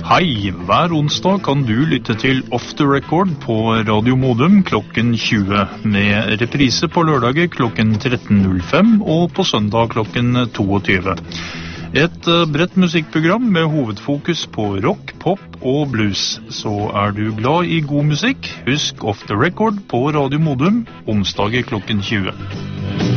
Hei, hver onsdag kan du lytte til Off the Record på Radio Modum klokken 20, med reprise på lørdager klokken 13.05 og på søndag klokken 22. Et bredt musikkprogram med hovedfokus på rock, pop og blues. Så er du glad i god musikk, husk Off the Record på Radio Modum onsdager klokken 20.